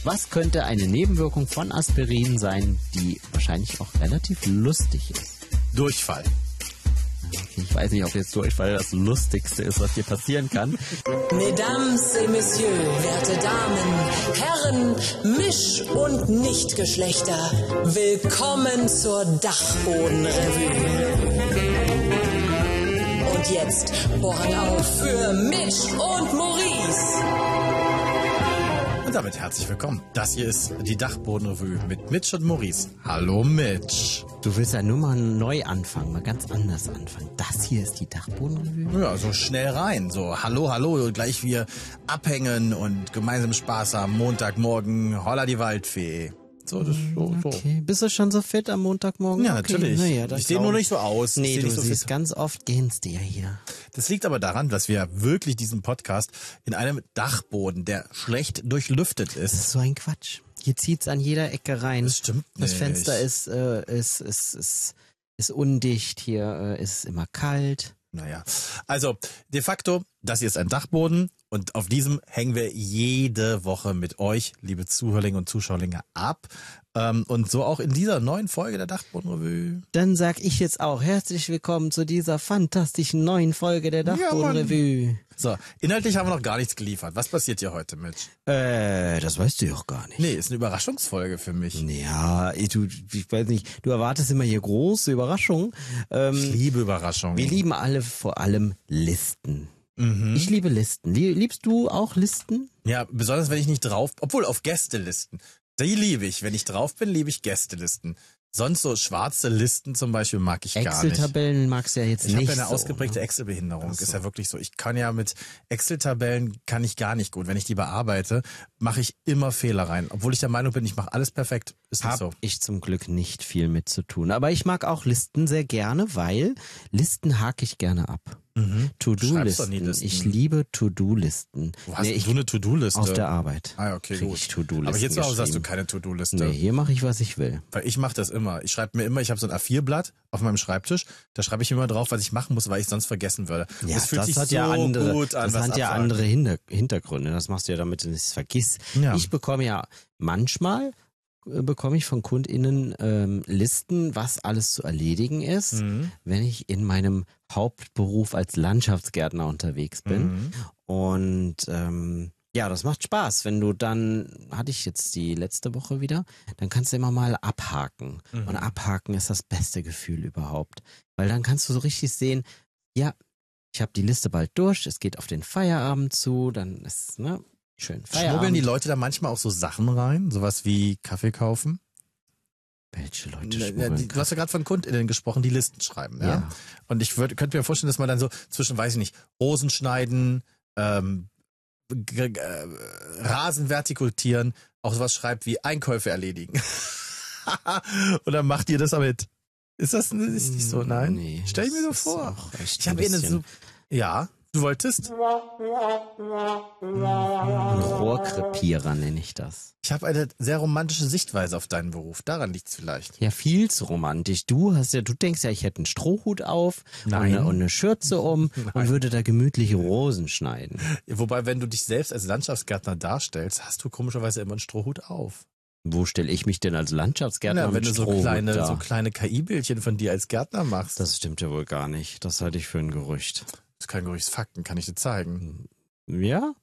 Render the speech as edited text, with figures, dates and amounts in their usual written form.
Was könnte eine Nebenwirkung von Aspirin sein, die wahrscheinlich auch relativ lustig ist? Durchfall. Ich weiß nicht, ob jetzt Durchfall das Lustigste ist, was dir passieren kann. Mesdames et Messieurs, werte Damen, Herren, Misch- und Nichtgeschlechter, willkommen zur Dachbodenrevue. Und jetzt Vorhang auf für Mitch und Maurice. Und damit herzlich willkommen. Das hier ist die Dachbodenrevue mit Mitch und Maurice. Hallo Mitch. Du willst ja nur mal neu anfangen, mal ganz anders anfangen. Das hier ist die Dachbodenrevue? Ja, so schnell rein. So, hallo, gleich wir abhängen und gemeinsam Spaß haben. Montagmorgen, holla die Waldfee. So, das so. Okay, bist du schon so fit am Montagmorgen? Ja, okay. natürlich. Naja, ich sehe nur nicht so aus. Nee, du nicht so siehst fit. ganz oft gehen's dir hier. Das liegt aber daran, dass wir wirklich diesen Podcast in einem Dachboden, der schlecht durchlüftet Das ist. ist so ein Quatsch. Hier zieht's an jeder Ecke rein. Das stimmt Das nicht. Fenster ist undicht, hier ist immer kalt. Naja, also de facto, das hier ist ein Dachboden und auf diesem hängen wir jede Woche mit euch, liebe Zuhörlinge und Zuschauerlinge, ab. Und so auch in dieser neuen Folge der Dachbodenrevue. Dann sag ich jetzt auch herzlich willkommen zu dieser fantastischen neuen Folge der Dachbodenrevue. So, inhaltlich haben wir noch gar nichts geliefert. Was passiert hier heute, Mitch? Das weißt du doch gar nicht. Nee, ist eine Überraschungsfolge für mich. Ja, ich weiß nicht, du erwartest immer hier große Überraschungen. Ich liebe Überraschungen. Wir lieben alle vor allem Listen. Mhm. Ich liebe Listen. Liebst du auch Listen? Ja, besonders wenn ich nicht drauf, obwohl auf Gästelisten. Die liebe ich. Wenn ich drauf bin, liebe ich Gästelisten. Sonst so schwarze Listen zum Beispiel mag ich gar nicht. Excel-Tabellen magst du ja jetzt Ich nicht habe ja eine so, ausgeprägte ne? Excel-Behinderung. Ach so. Ist ja wirklich so. Ich kann ja mit Excel-Tabellen kann ich gar nicht gut. Wenn ich die bearbeite, mache ich immer Fehler rein. Obwohl ich der Meinung bin, ich mache alles perfekt. Ist nicht Hab so. ich zum Glück nicht viel mit zu tun. Aber ich mag auch Listen sehr gerne, weil Listen hake ich gerne ab. Schreibst doch nie To-Do-Listen. Listen. Ich liebe To-Do-Listen. Wo hast du eine To-Do-Liste? Auf der Arbeit. Ah, okay, krieg gut. ich To-Do-Listen Aber hier zu Hause hast du geschrieben. keine To-Do-Liste. Nee, hier mache ich, was ich will. Weil ich mache das immer. Ich schreibe mir immer, ich habe so ein A4-Blatt auf meinem Schreibtisch. Da schreibe ich immer drauf, was ich machen muss, weil ich sonst vergessen würde. Ja, das fühlt sich hat so ja andere, gut an. das was hat ja abfragt. andere Hintergründe. Das machst du ja, damit du nichts vergisst. Ja. Ich bekomme ja manchmal bekomme ich von KundInnen Listen, was alles zu erledigen ist, wenn ich in meinem Hauptberuf als Landschaftsgärtner unterwegs bin. Und ja, das macht Spaß. Wenn du dann, hatte ich jetzt die letzte Woche wieder, dann kannst du immer mal abhaken. Und abhaken ist das beste Gefühl überhaupt. Weil dann kannst du so richtig sehen, ja, ich habe die Liste bald durch, es geht auf den Feierabend zu, dann ist, schön Feierabend. Schmuggeln die Leute da manchmal auch so Sachen rein? Sowas wie Kaffee kaufen? Welche Leute Ja, schmuggeln? du hast ja gerade von KundInnen gesprochen, die Listen schreiben. Ja. Ja. Und ich könnte mir vorstellen, dass man dann so zwischen, weiß ich nicht, Rosen schneiden, Rasen vertikutieren, auch sowas schreibt wie Einkäufe erledigen. Und dann macht ihr das damit. Ist das nicht so? Nein? Nee, Stell ich mir so das ist vor. auch echt Ich habe ein eine bisschen- so. Ja, du wolltest? Rohrkrepierer nenne ich das. Ich habe eine sehr romantische Sichtweise auf deinen Beruf. Daran liegt's vielleicht. Ja, viel zu romantisch. Du denkst ja, ich hätte einen Strohhut auf Nein. und eine Schürze um und würde da gemütliche Rosen schneiden. Wobei, wenn du dich selbst als Landschaftsgärtner darstellst, hast du komischerweise immer einen Strohhut auf. Wo stelle ich mich denn als Landschaftsgärtner Ja, wenn mit du so Strohhut kleine, da? so kleine KI-Bildchen von dir als Gärtner machst. Das stimmt ja wohl gar nicht. Das halte ich für ein Gerücht. Das ist kein Gerücht, das ist Fakten, kann ich dir zeigen. Ja?